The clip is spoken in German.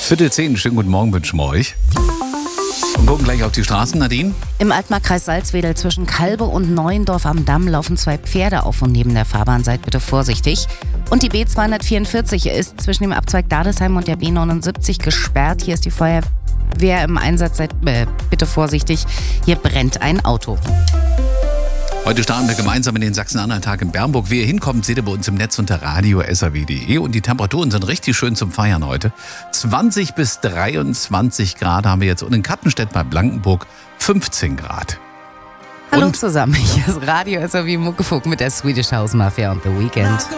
9:45, schönen guten Morgen wünschen wir euch. Und gucken gleich auf die Straßen, Nadine. Im Altmarkkreis Salzwedel zwischen Kalbe und Neuendorf am Damm laufen 2 Pferde auf und neben der Fahrbahn, seid bitte vorsichtig. Und die B244 ist zwischen dem Abzweig Dadesheim und der B79 gesperrt. Hier ist die Feuerwehr im Einsatz, seid bitte vorsichtig. Hier brennt ein Auto. Heute starten wir gemeinsam in den Sachsen-Anhalt-Tag in Bernburg. Wie ihr hinkommt, seht ihr bei uns im Netz unter radio.saw.de. Und die Temperaturen sind richtig schön zum Feiern heute. 20 bis 23 Grad haben wir jetzt. Und in Kattenstedt bei Blankenburg 15 Grad. Hallo zusammen, hier ist Radio SAW Muckefuck mit der Swedish House Mafia und The Weeknd.